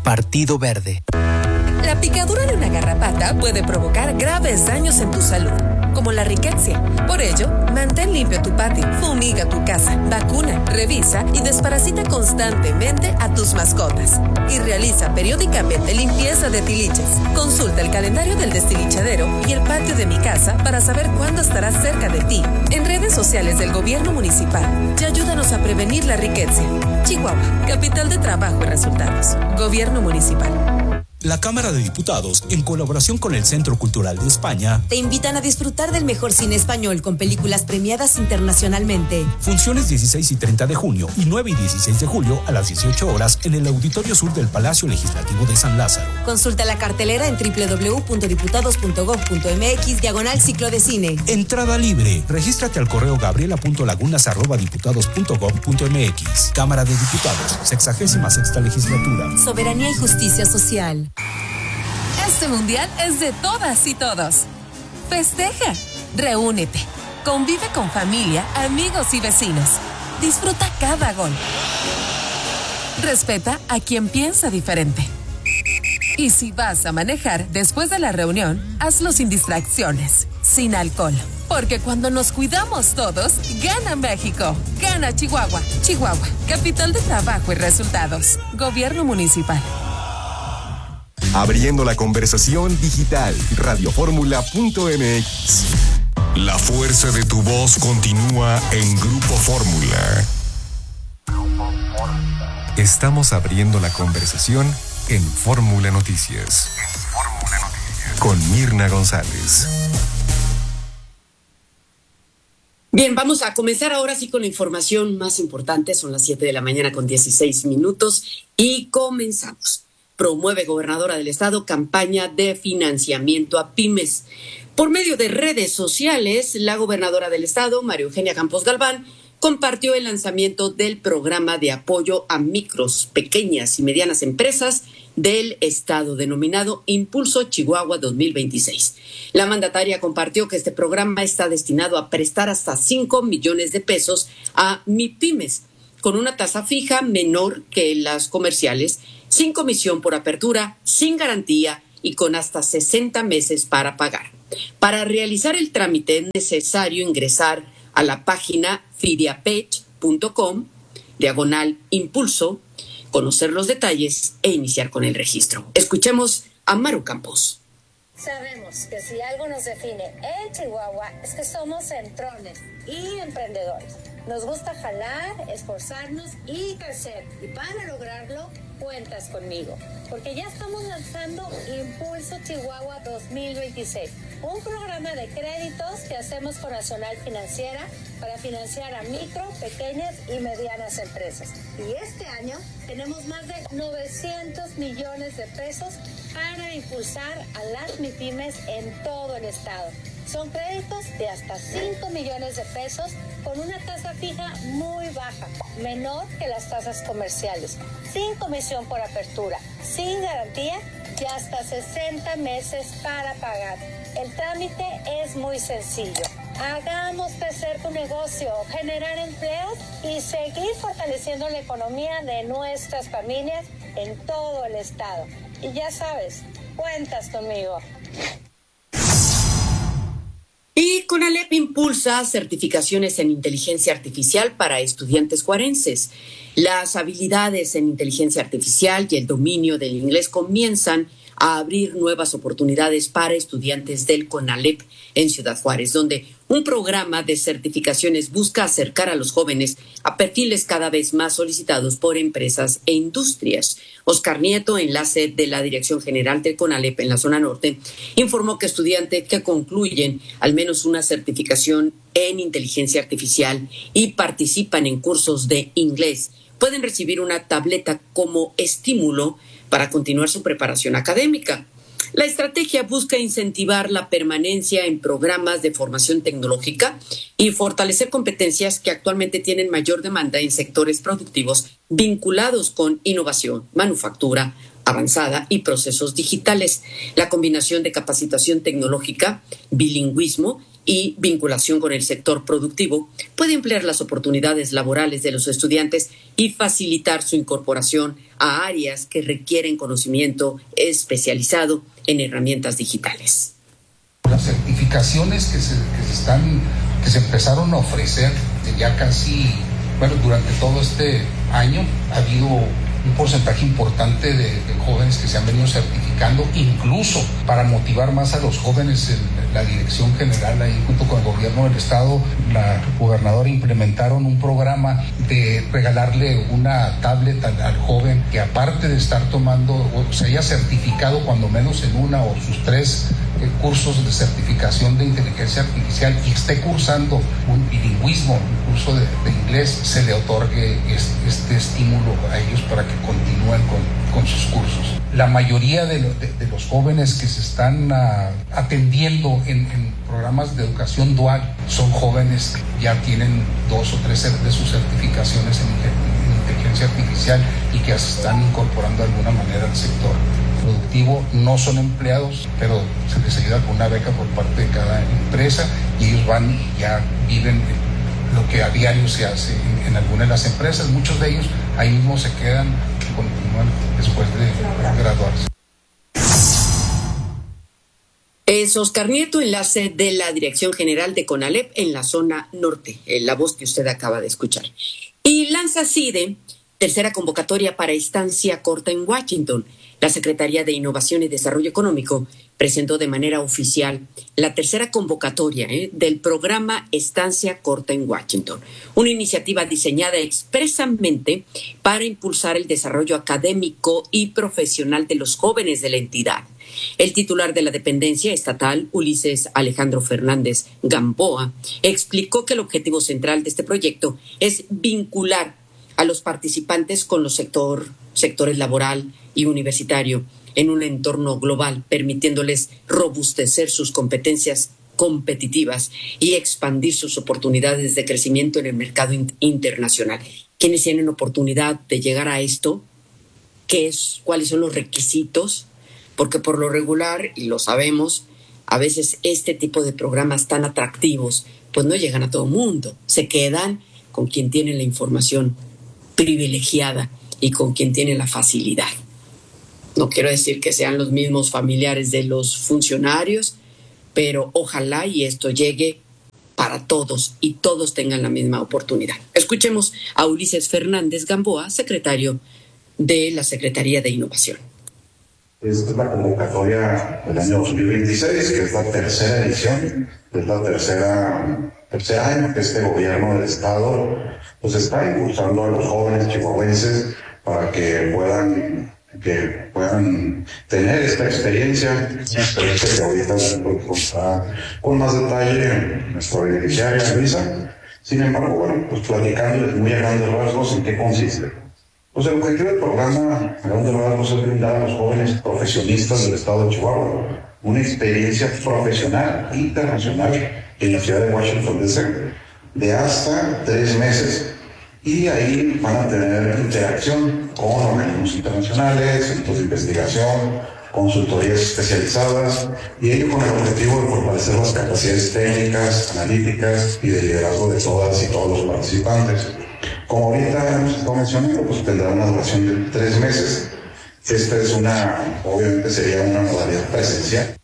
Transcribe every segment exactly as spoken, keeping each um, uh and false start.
Partido Verde. La picadura de una garrapata puede provocar graves daños en tu salud, como la riqueza. Por ello, mantén limpio tu patio, fumiga tu casa, vacuna, revisa y desparasita constantemente a tus mascotas. Y realiza periódicamente limpieza de tiliches. Consulta el calendario del destilichadero y el patio de mi casa para saber cuándo estará cerca de ti. En redes sociales del gobierno municipal y ayúdanos a prevenir la riqueza. Chihuahua, capital de trabajo y resultados. Gobierno municipal. La Cámara de Diputados, en colaboración con el Centro Cultural de España, te invitan a disfrutar del mejor cine español con películas premiadas internacionalmente. Funciones dieciséis y treinta de junio y nueve y dieciséis de julio a las dieciocho horas en el Auditorio Sur del Palacio Legislativo de San Lázaro. Consulta la cartelera en doble u doble u doble u punto diputados punto gob punto mx diagonal ciclo de cine. Entrada libre. Regístrate al correo gabriela punto lagunas arroba diputados punto gob punto mx. Cámara de Diputados, sexagésima sexta legislatura. Soberanía y justicia social. Este mundial es de todas y todos. Festeja, reúnete, convive con familia, amigos y vecinos. Disfruta cada gol. Respeta a quien piensa diferente. Y si vas a manejar después de la reunión, hazlo sin distracciones, sin alcohol. Porque cuando nos cuidamos todos, gana México, gana Chihuahua. Chihuahua, capital de trabajo y resultados. Gobierno municipal. Abriendo la conversación digital, radioformula punto mx. La fuerza de tu voz continúa en Grupo Fórmula. Estamos abriendo la conversación en Fórmula Noticias. Fórmula Noticias. Con Mirna González. Bien, vamos a comenzar ahora sí con la información más importante. Son las siete de la mañana con dieciséis minutos y comenzamos. Promueve gobernadora del estado campaña de financiamiento a pymes. Por medio de redes sociales, la gobernadora del estado, María Eugenia Campos Galván, compartió el lanzamiento del programa de apoyo a micros, pequeñas y medianas empresas del estado denominado Impulso Chihuahua dos mil veintiséis. La mandataria compartió que este programa está destinado a prestar hasta cinco millones de pesos a MIPYMES, con una tasa fija menor que las comerciales, sin comisión por apertura, sin garantía y con hasta sesenta meses para pagar. Para realizar el trámite es necesario ingresar a la página fidiapage punto com, diagonal impulso, conocer los detalles e iniciar con el registro. Escuchemos a Maru Campos. Sabemos que si algo nos define en Chihuahua es que somos entrones y emprendedores. Nos gusta jalar, esforzarnos y crecer. Y para lograrlo, cuentas conmigo. Porque ya estamos lanzando Impulso Chihuahua dos mil veintiséis. Un programa de créditos que hacemos con Nacional Financiera para financiar a micro, pequeñas y medianas empresas. Y este año tenemos más de novecientos millones de pesos para impulsar a las MIPYMES en todo el estado. Son créditos de hasta cinco millones de pesos con una tasa fija muy baja, menor que las tasas comerciales, sin comisión por apertura, sin garantía y hasta sesenta meses para pagar. El trámite es muy sencillo. Hagamos crecer tu negocio, generar empleos y seguir fortaleciendo la economía de nuestras familias en todo el estado. Y ya sabes, cuentas conmigo. Y CONALEP impulsa certificaciones en inteligencia artificial para estudiantes juarenses. Las habilidades en inteligencia artificial y el dominio del inglés comienzan a abrir nuevas oportunidades para estudiantes del CONALEP en Ciudad Juárez, donde un programa de certificaciones busca acercar a los jóvenes a perfiles cada vez más solicitados por empresas e industrias. Oscar Nieto, enlace de la Dirección General del CONALEP en la zona norte, informó que estudiantes que concluyen al menos una certificación en inteligencia artificial y participan en cursos de inglés pueden recibir una tableta como estímulo para continuar su preparación académica. La estrategia busca incentivar la permanencia en programas de formación tecnológica y fortalecer competencias que actualmente tienen mayor demanda en sectores productivos vinculados con innovación, manufactura avanzada y procesos digitales. La combinación de capacitación tecnológica, bilingüismo y vinculación con el sector productivo, puede emplear las oportunidades laborales de los estudiantes y facilitar su incorporación a áreas que requieren conocimiento especializado en herramientas digitales. Las certificaciones que se, que se están, que se empezaron a ofrecer ya casi, bueno, durante todo este año ha habido un porcentaje importante de, de jóvenes que se han venido certificando, incluso para motivar más a los jóvenes. En la Dirección General, ahí junto con el gobierno del estado, la gobernadora implementaron un programa de regalarle una tablet al, al joven que, aparte de estar tomando, o se haya certificado cuando menos en una o sus tres eh, cursos de certificación de inteligencia artificial y esté cursando un bilingüismo, un curso de, de inglés, se le otorgue este, este estímulo a ellos para que continúen con, con sus cursos. La mayoría de, lo, de, de los jóvenes que se están uh, atendiendo en, en programas de educación dual son jóvenes que ya tienen dos o tres de sus certificaciones en, en inteligencia artificial y que se están incorporando de alguna manera al sector productivo. No son empleados, pero se les ayuda con una beca por parte de cada empresa y ellos van y ya viven lo que a diario se hace en, en algunas de las empresas. Muchos de ellos ahí mismo se quedan y continúan después de graduarse. Es Oscar Nieto, enlace de la Dirección General de CONALEP en la zona norte, la voz que usted acaba de escuchar. Y lanza CIDE, tercera convocatoria para estancia corta en Washington. La Secretaría de Innovación y Desarrollo Económico presentó de manera oficial la tercera convocatoria ¿eh? del programa Estancia Corta en Washington, una iniciativa diseñada expresamente para impulsar el desarrollo académico y profesional de los jóvenes de la entidad. El titular de la dependencia estatal, Ulises Alejandro Fernández Gamboa, explicó que el objetivo central de este proyecto es vincular a los participantes con los sector, sectores laboral y universitario en un entorno global, permitiéndoles robustecer sus competencias competitivas y expandir sus oportunidades de crecimiento en el mercado in- internacional. ¿Quiénes tienen oportunidad de llegar a esto? ¿Qué es, cuáles son los requisitos? Porque por lo regular, y lo sabemos, a veces este tipo de programas tan atractivos pues no llegan a todo mundo, se quedan con quien tiene la información privilegiada y con quien tiene la facilidad. No quiero decir que sean los mismos familiares de los funcionarios, pero ojalá y esto llegue para todos y todos tengan la misma oportunidad. Escuchemos a Ulises Fernández Gamboa, secretario de la Secretaría de Innovación. Esta es la convocatoria del año dos mil veintiséis, que es la tercera edición, es la tercera, tercer año que este gobierno del estado pues está impulsando a los jóvenes chihuahuenses para que puedan, que puedan tener esta experiencia, una experiencia que ahorita está con más detalle nuestra beneficiaria Luisa. Sin embargo, bueno, pues platicándoles muy a grandes rasgos en qué consiste. Pues el objetivo del programa a grandes rasgos es brindar a los jóvenes profesionistas del estado de Chihuahua una experiencia profesional internacional en la ciudad de Washington D C de hasta tres meses, y ahí van a tener interacción con organismos internacionales, centros de investigación, consultorías especializadas, y ello con el objetivo de fortalecer las capacidades técnicas, analíticas y de liderazgo de todas y todos los participantes. Como ahorita hemos estado mencionando, pues tendrá una duración de tres meses. Esta es una, obviamente sería una modalidad presencial.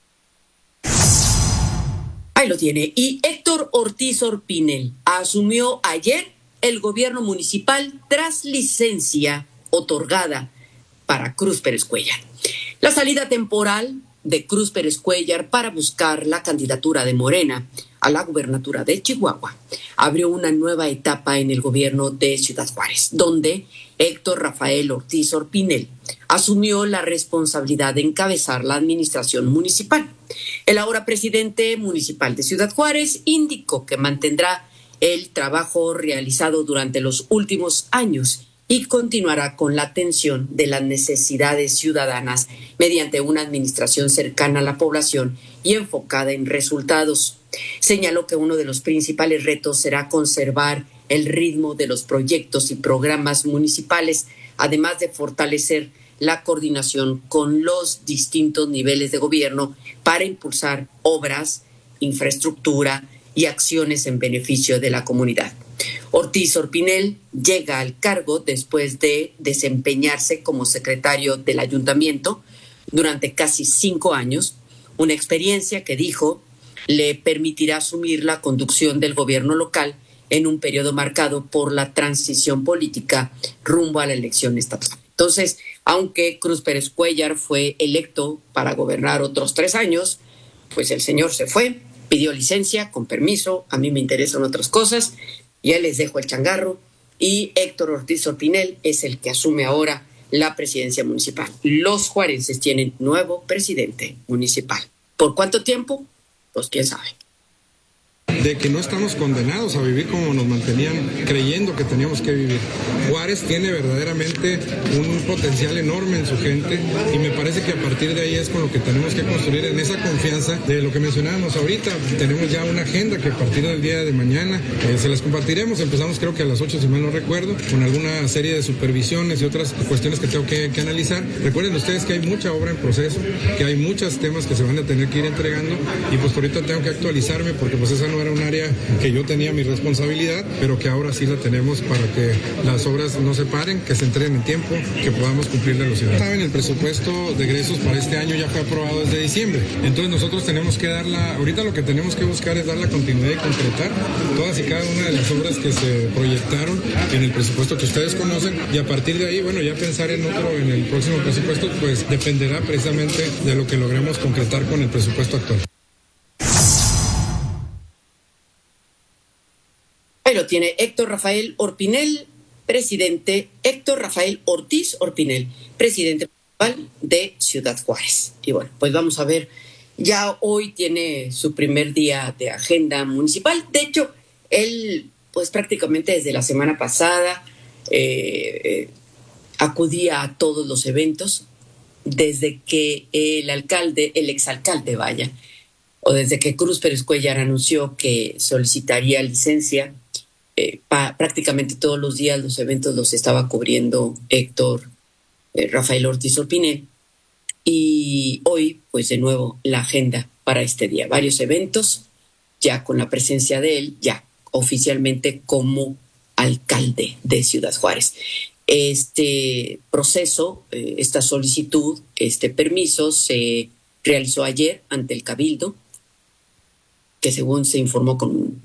Ahí lo tiene. Y Héctor Ortiz Orpinel asumió ayer el gobierno municipal tras licencia otorgada para Cruz Pérez Cuéllar. La salida temporal de Cruz Pérez Cuéllar para buscar la candidatura de Morena a la gubernatura de Chihuahua abrió una nueva etapa en el gobierno de Ciudad Juárez, donde Héctor Rafael Ortiz Orpinel asumió la responsabilidad de encabezar la administración municipal. El ahora presidente municipal de Ciudad Juárez indicó que mantendrá el trabajo realizado durante los últimos años y continuará con la atención de las necesidades ciudadanas mediante una administración cercana a la población y enfocada en resultados. Señaló que uno de los principales retos será conservar el ritmo de los proyectos y programas municipales, además de fortalecer la coordinación con los distintos niveles de gobierno para impulsar obras infraestructura y acciones en beneficio de la comunidad. Ortiz Orpinel llega al cargo después de desempeñarse como secretario del ayuntamiento durante casi cinco años, una experiencia que dijo le permitirá asumir la conducción del gobierno local en un periodo marcado por la transición política rumbo a la elección estatal. Entonces, aunque Cruz Pérez Cuéllar fue electo para gobernar otros tres años, pues el señor se fue, pidió licencia, con permiso, a mí me interesan otras cosas, ya les dejo el changarro, y Héctor Ortiz Orpinel es el que asume ahora la presidencia municipal. Los juarenses tienen nuevo presidente municipal. ¿Por cuánto tiempo? Pues quién sabe. De que no estamos condenados a vivir como nos mantenían creyendo que teníamos que vivir. Juárez tiene verdaderamente un potencial enorme en su gente y me parece que a partir de ahí es con lo que tenemos que construir, en esa confianza de lo que mencionábamos ahorita. Tenemos ya una agenda que a partir del día de mañana eh, se las compartiremos. Empezamos creo que a las ocho, si mal no recuerdo, con alguna serie de supervisiones y otras cuestiones que tengo que, que analizar. Recuerden ustedes que hay mucha obra en proceso, que hay muchos temas que se van a tener que ir entregando y pues por ahorita tengo que actualizarme porque pues esa no era un área que yo tenía mi responsabilidad, pero que ahora sí la tenemos para que las obras no se paren, que se entreguen en tiempo, que podamos cumplirle a los ciudadanos. Saben, el presupuesto de egresos para este año ya fue aprobado desde diciembre, entonces nosotros tenemos que darla, ahorita lo que tenemos que buscar es dar la continuidad y concretar todas y cada una de las obras que se proyectaron en el presupuesto que ustedes conocen y a partir de ahí, bueno, ya pensar en otro, en el próximo presupuesto, pues dependerá precisamente de lo que logremos concretar con el presupuesto actual. Pero tiene Héctor Rafael Orpinel, presidente, Héctor Rafael Ortiz Orpinel, presidente municipal de Ciudad Juárez. Y bueno, pues vamos a ver, ya hoy tiene su primer día de agenda municipal. De hecho, él, pues prácticamente desde la semana pasada, eh, eh, acudía a todos los eventos, desde que el alcalde, el exalcalde, vaya, o desde que Cruz Pérez Cuéllar anunció que solicitaría licencia. Eh, pa, prácticamente todos los días los eventos los estaba cubriendo Héctor eh, Rafael Ortiz Orpinel y hoy pues de nuevo la agenda para este día, varios eventos ya con la presencia de él, ya oficialmente como alcalde de Ciudad Juárez. Este proceso, eh, esta solicitud, este permiso se realizó ayer ante el Cabildo, que según se informó con